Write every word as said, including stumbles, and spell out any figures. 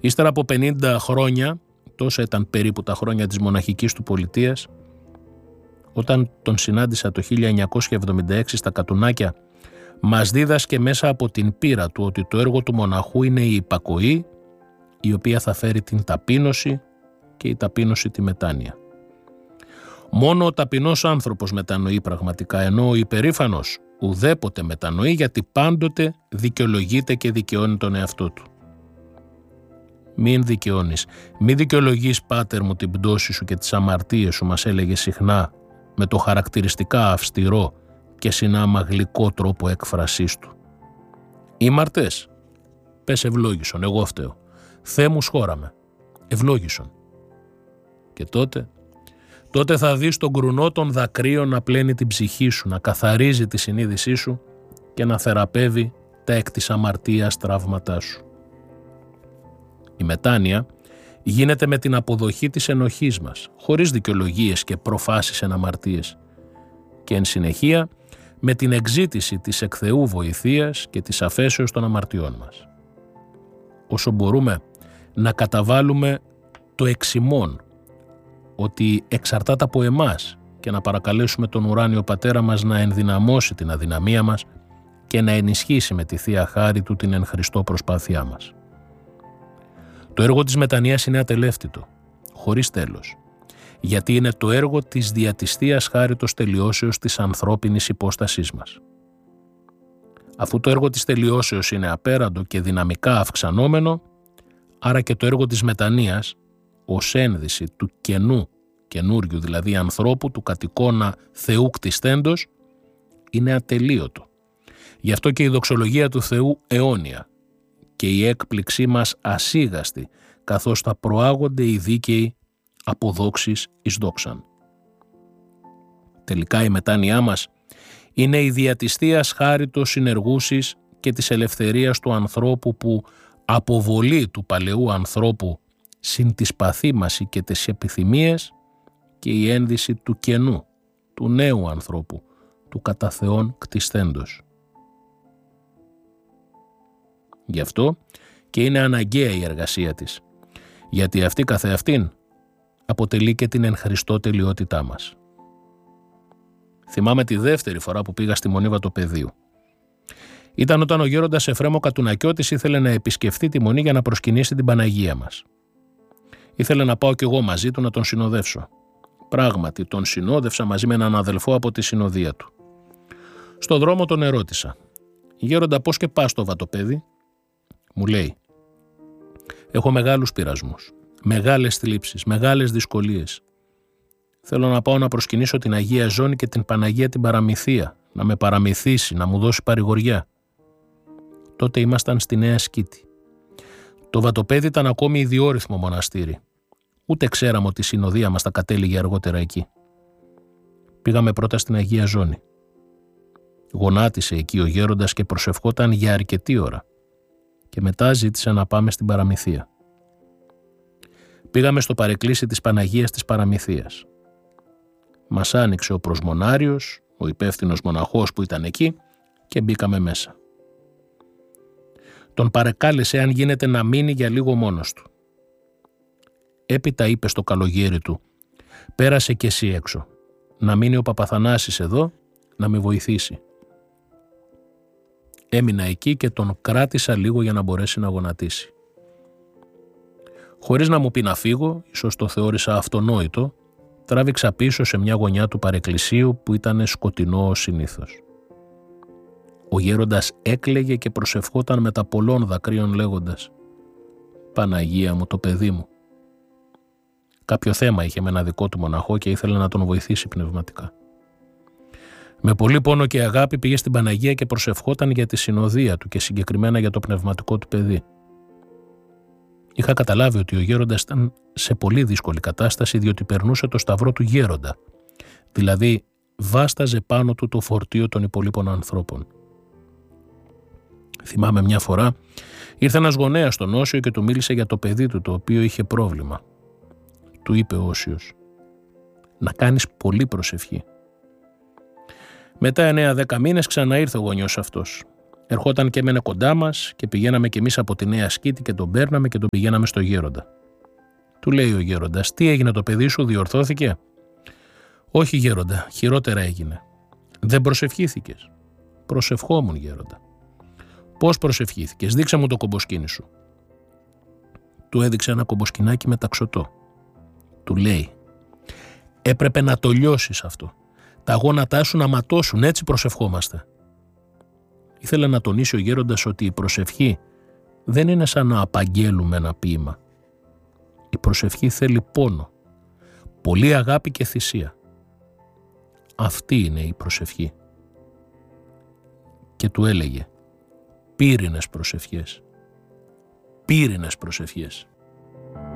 Ύστερα από πενήντα χρόνια, τόσα ήταν περίπου τα χρόνια της μοναχικής του πολιτείας, όταν τον συνάντησα το χίλια εννιακόσια εβδομήντα έξι στα Κατουνάκια, μας δίδασκε μέσα από την πείρα του ότι το έργο του μοναχού είναι η υπακοή, η οποία θα φέρει την ταπείνωση και η ταπείνωση τη μετάνοια. Μόνο ο ταπεινός άνθρωπος μετανοεί πραγματικά, ενώ ο υπερήφανος ουδέποτε μετανοεί, γιατί πάντοτε δικαιολογείται και δικαιώνει τον εαυτό του. Μην δικαιώνεις, μην δικαιολογείς, πάτερ μου, την πτώση σου και τις αμαρτίες σου, μας έλεγε συχνά με το χαρακτηριστικά αυστηρό και συνάμα γλυκό τρόπο έκφρασής του. Ήμαρτες, πες ευλόγησον, εγώ φταίω. Θεέ μου σχώραμε, ευλόγησον. Και τότε, τότε θα δεις τον κρουνό των δακρύων να πλένει την ψυχή σου, να καθαρίζει τη συνείδησή σου και να θεραπεύει τα εκ της αμαρτίας τραύματά σου. Η μετάνοια γίνεται με την αποδοχή της ενοχής μας, χωρίς δικαιολογίες και προφάσεις εν αμαρτίες, και εν συνεχεία με την εξζήτηση της εκ Θεού βοηθείας και της αφέσεως των αμαρτιών μας. Όσο μπορούμε να καταβάλουμε το εξημών, ότι εξαρτάται από εμάς, και να παρακαλέσουμε τον ουράνιο Πατέρα μας να ενδυναμώσει την αδυναμία μας και να ενισχύσει με τη Θεία Χάρη Του την εν Χριστώ προσπάθειά μας. Το έργο της μετανοίας είναι ατελεύτητο, χωρίς τέλος, γιατί είναι το έργο της δια της Θείας Χάριτος τελειώσεως της ανθρώπινης υπόστασής μας. Αφού το έργο της τελειώσεως είναι απέραντο και δυναμικά αυξανόμενο, άρα και το έργο της μετανοίας, ως ένδυση του καινού, καινούριου δηλαδή ανθρώπου, του κατοικώνα Θεού κτισθέντος, είναι ατελείωτο. Γι' αυτό και η δοξολογία του Θεού αιώνια και η έκπληξή μας ασίγαστη, καθώς θα προάγονται οι δίκαιοι από δόξης εις δόξαν. Τελικά η μετάνοιά μας είναι η δια της Θείας Χάριτος συνεργούσης και της ελευθερίας του ανθρώπου, που αποβολή του παλαιού ανθρώπου συν της παθήμαση και τις επιθυμίες, και η ένδυση του καινού, του νέου ανθρώπου, του κατά Θεόν κτισθέντος. Γι' αυτό και είναι αναγκαία η εργασία της, γιατί αυτή καθεαυτήν αποτελεί και την εν Χριστώ τελειότητά μας. Θυμάμαι τη δεύτερη φορά που πήγα στη Μονή Βατοπεδίου. Ήταν όταν ο γέροντας Εφρέμο Κατουνακιώτης ήθελε να επισκεφτεί τη Μονή για να προσκυνήσει την Παναγία μας. Ήθελε να πάω κι εγώ μαζί του να τον συνοδεύσω. Πράγματι, τον συνόδευσα μαζί με έναν αδελφό από τη συνοδεία του. Στο δρόμο τον ερώτησα: «Γέροντα, πώς και πας στο Βατοπέδι?» Μου λέει: «Έχω μεγάλους πειρασμούς, μεγάλες θλίψεις, μεγάλες δυσκολίες. Θέλω να πάω να προσκυνήσω την Αγία Ζώνη και την Παναγία την Παραμυθία, να με παραμυθήσει, να μου δώσει παρηγοριά». Τότε ήμασταν στη Νέα Σκήτη. Το Βατοπέδι ήταν ακόμη ιδιόρυθμο μοναστήρι. Ούτε ξέραμε ότι η συνοδεία μας θα κατέληγε αργότερα εκεί. Πήγαμε πρώτα στην Αγία Ζώνη. Γονάτισε εκεί ο γέροντας και προσευχόταν για αρκετή ώρα, και μετά ζήτησε να πάμε στην Παραμυθία. Πήγαμε στο παρεκκλήσι της Παναγίας της Παραμυθίας. Μας άνοιξε ο προσμονάριος, ο υπεύθυνος μοναχός που ήταν εκεί, και μπήκαμε μέσα. Τον παρεκάλεσε αν γίνεται να μείνει για λίγο μόνος του. Έπειτα είπε στο καλογέρι του: «Πέρασε κι εσύ έξω, να μείνει ο Παπαθανάσης εδώ να με βοηθήσει». Έμεινα εκεί και τον κράτησα λίγο για να μπορέσει να γονατίσει. Χωρίς να μου πει να φύγω, ίσως το θεώρησα αυτονόητο, τράβηξα πίσω σε μια γωνιά του παρεκκλησίου που ήταν σκοτεινό ως συνήθως. Ο γέροντας έκλαιγε και προσευχόταν με τα πολλών δακρύων λέγοντας: «Παναγία μου, το παιδί μου». Κάποιο θέμα είχε με ένα δικό του μοναχό και ήθελε να τον βοηθήσει πνευματικά. Με πολύ πόνο και αγάπη πήγε στην Παναγία και προσευχόταν για τη συνοδεία του και συγκεκριμένα για το πνευματικό του παιδί. Είχα καταλάβει ότι ο γέροντας ήταν σε πολύ δύσκολη κατάσταση, διότι περνούσε το σταυρό του γέροντα, δηλαδή βάσταζε πάνω του το φορτίο των υπολείπων ανθρώπων. Θυμάμαι μια φορά ήρθε ένας γονέας στον Όσιο και του μίλησε για το παιδί του, το οποίο είχε πρόβλημα. Του είπε ο Όσιος: «Να κάνεις πολύ προσευχή». Μετά εννέα δέκα μήνες ξαναήρθε ο γονιός αυτός. ερχόταν και έμενε κοντά μας και πηγαίναμε κι εμείς από τη Νέα Σκήτη και τον παίρναμε και τον πηγαίναμε στο γέροντα. Του λέει ο γέροντας, τι έγινε, το παιδί σου διορθώθηκε? Όχι γέροντα, χειρότερα έγινε. Δεν προσευχήθηκες? Προσευχόμουν γέροντα. Πώς προσευχήθηκες? Δείξε μου το κομποσκίνι σου. Του έδειξε ένα κομποσκινάκι μεταξωτό. Του λέει, έπρεπε να το λιώσεις αυτό. Τα γόνατά σου να ματώσουν, έτσι προσευχόμαστε. Ήθελε να τονίσει ο γέροντας ότι η προσευχή δεν είναι σαν να απαγγέλουμε ένα ποίημα. Η προσευχή θέλει πόνο, πολύ αγάπη και θυσία. Αυτή είναι η προσευχή. Και του έλεγε, πύρινες προσευχές, πύρινες προσευχές.